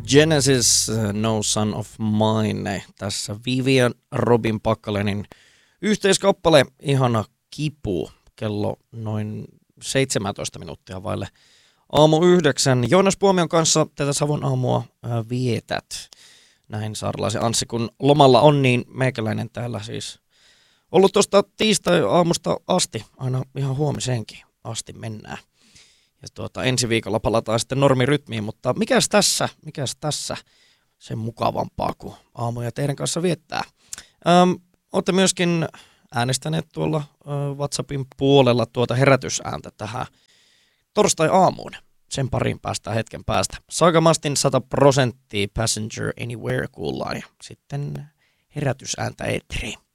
Genesis, No Son of Mine. Tässä Vivian Robin Packalenin yhteiskappale, ihana kipu, kello noin 17 minuuttia vaille aamu 9. Joonas Puomion kanssa tätä Savon aamua vietät. Näin Saarelaisen Anssi, kun lomalla on, niin meikäläinen täällä siis ollut tuosta tiistai-aamusta asti, aina ihan huomisenkin asti mennään. Ja ensi viikolla palataan sitten normirytmiin, mutta mikäs tässä sen mukavampaa kuin aamuja teidän kanssa viettää. Olette myöskin äänestäneet tuolla WhatsAppin puolella tuota herätysääntä tähän torstai-aamuun. Sen pariin päästään hetken päästä. Sagamastin 100% Passenger Anywhere kuullaan ja sitten herätysääntä eetteriin.